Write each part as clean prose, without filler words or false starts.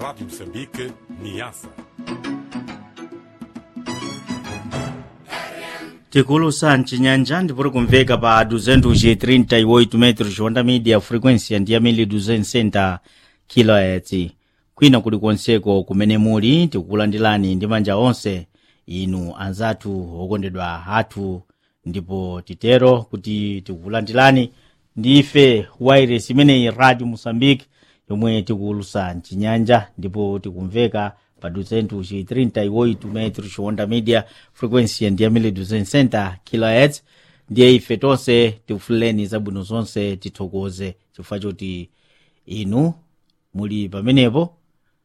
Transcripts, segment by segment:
Rádio Moçambique, Niassa. Tikulusa mchinyanja ndipuri kumveka pa 238 metros onda media frequency ndi ya 1260 kHz. Kwina kuli konseko kumene muli tikukulandilani ndi manja onse inu anzathu okondedwa athu, ndipo titero kuti tikukulandilani ndife wireless imeneyi Radio Mozambique yomwe tikulusa mchinyanja ndipo tikumveka pa 238 metros onda media frequency ndi ya 1260 kHz. ndiye ife tonse tikufuleni zabwino zonse, tithokoze chifukwa choti inu muli pamenepo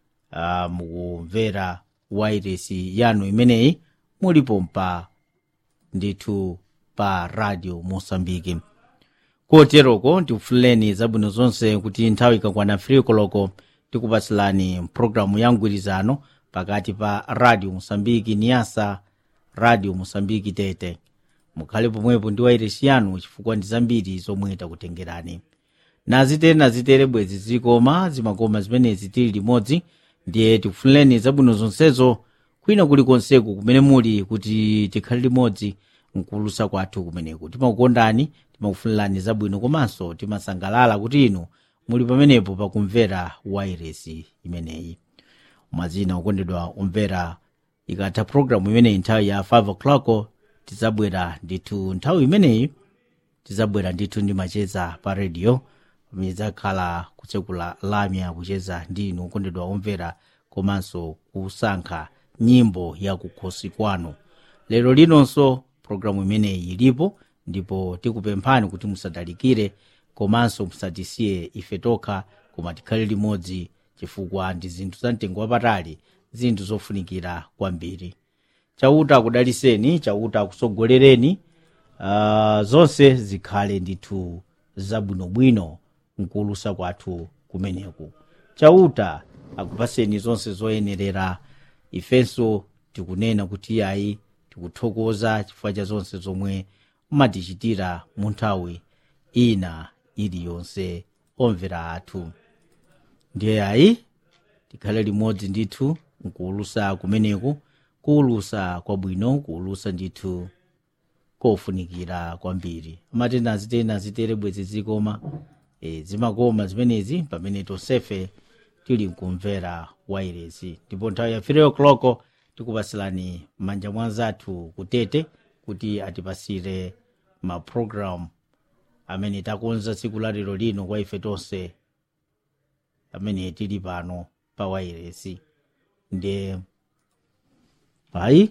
mukumvera wireless yanu imeneyi mulipompa ndithu pa Radio Mozambique. Koteroko tikufuleni zabwino zonse kuti nthawi ikakwana 3 koloko tikupatsilani programu ya mgwirizano pakati pa Radio Mozambique Niassa, Radio Mozambique Tete. Mukhale pomwepo ndi wireless yanu chifukwa ndi zambiri zomwe takutengerani. Nazitere bwezi zikoma zimakoma zimenezi tili limodzi, ndiye tikufuleni zabwino zonsezo kwina kuli konseko kumene muli kuti tikhale limodzi mkulusa kwathu kumeneko. Timakukondani, timakufulani zabwino komanso timasangalala kuti inu muli pamenepo pakumvera wireless imeneyi. Mwazina okondedwa omvera, ikatha programu imeneyi nthawi ya 5 o'clock tizabwera ndithu nthawi imeneyi tizabwera ndithu ndi macheza pa radio, mizakhala kutsekula lamya kucheza ndi inu okondedwa omvera komanso kusankha nyimbo ya kukhosi kwanu. Lero linonso programu imeneyi ilipo, ndipo tikupemphani kuti musadalikire komanso musatisiye ife tokha, koma tikhale limodzi chifukwa ndi zinthu za mtengo wapatali, zinthu zofunikira kwambiri. Chauta akudaliseni, chauta akusogolereni, zonse zikhale ndithu zabwinobwino mkulusa kwathu kumeneku. Chauta akupaseni zonse zoyenerera, ifenso tikunena kuti ayi tikuthokoza chifukwa cha zonse zomwe mumatichitira mu nthawi ina iliyonse omvera athu. Ndiye ayi tikhale limodzi ndithu mkuulusa kumeneku, kuulusa kwabwino, kuulusa ndithu kofunikira kwambiri. Amati nazitere bwezi zikoma zimakoma zimenezi pamene tonsefe tili mkumvera wireless. Ndipo nthawi ya 3 o'clock tikupasilani manja mwanzathu kutete kuti atipasire ma program amene takonza tsiku la lero lino kwa ife tonse amene tili pano pa wireless. Ndiye ayi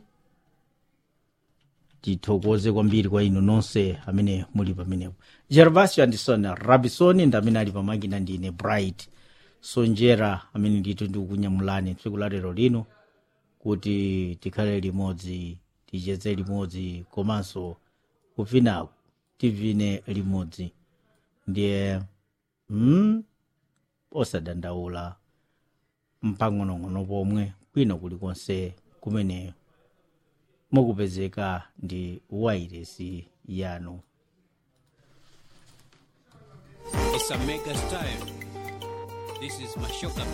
tithokoze kwambiri kwa inu nonse amene muli pamenepo. Gervasio Anderson Rabisoni ndi amene ali pamakina, ndine Bright Sonjera amene ndithu ndikukunyamulani tsiku la lero lino kuti tikhale limodzi, ticheze limodzi komanso kuvina tivine limodzi. Ndiye osadandaula mpang'onong'ono pomwe kwina kulikonse kumene mukupezeka ndi wireless yanu. It's a mega style. This is Mashoka.